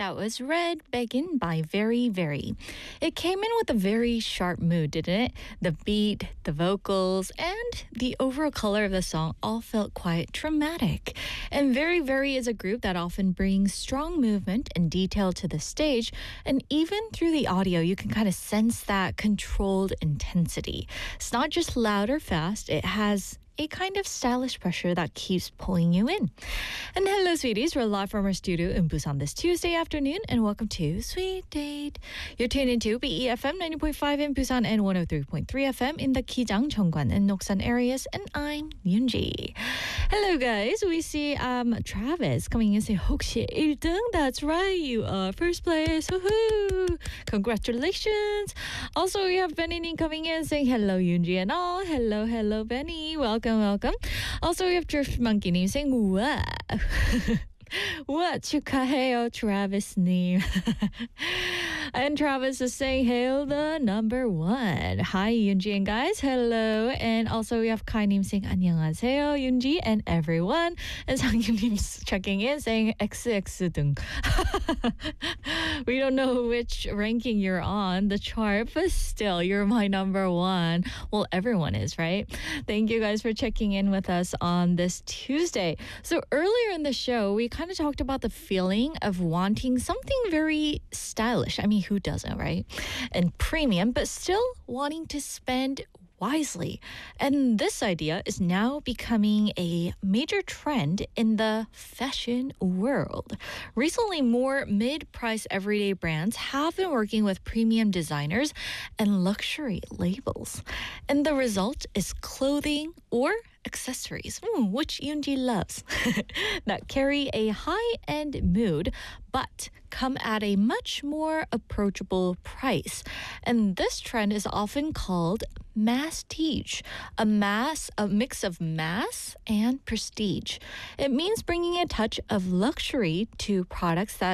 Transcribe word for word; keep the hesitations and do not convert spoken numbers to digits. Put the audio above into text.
That was Red Beggin' by Very Very. It came in with a very sharp mood, didn't it? The beat, the vocals, and the overall color of the song all felt quite dramatic. And Very Very is a group that often brings strong movement and detail to the stage, and even through the audio, you can kind of sense that controlled intensity. It's not just loud or fast, it has a kind of stylish pressure that keeps pulling you in. And hello, sweeties. We're live from our studio in Busan this Tuesday afternoon, and welcome to Sweet Date. You're tuned into B E F M ninety point five in Busan and one oh three point three F M in the Kijang, Cheongwan, and Noksan areas, and I'm Yoonji. Hello, guys. We see um, Travis coming in saying, 혹시 일 등? That's right. You are first place. Woohoo! Congratulations. Also, we have Benny coming in saying, hello, Yoonji and all. Hello, hello, Benny. Welcome. Welcome, welcome. Also, we have Drift Monkey saying, wow. What? 축하해요, Travis-님. And Travis is saying, hail the number one. Hi, Yoonji and guys. Hello. And also we have Kai-님 saying, 안녕하세요, Yoonji and everyone. And Sang-nim checking in saying, X X 등. We don't know which ranking you're on the chart, but still, you're my number one. Well, everyone is, right? Thank you guys for checking in with us on this Tuesday. So earlier in the show, we kind of talked about the feeling of wanting something very stylish. I mean, who doesn't, right? And premium, but still wanting to spend wisely. And this idea is now becoming a major trend in the fashion world. Recently, more mid-price everyday brands have been working with premium designers and luxury labels. And the result is clothing or accessories, mm, which Yoonji loves, that carry a high-end mood but come at a much more approachable price. And this trend is often called masstige, a mass, a mix of mass and prestige. It means bringing a touch of luxury to products that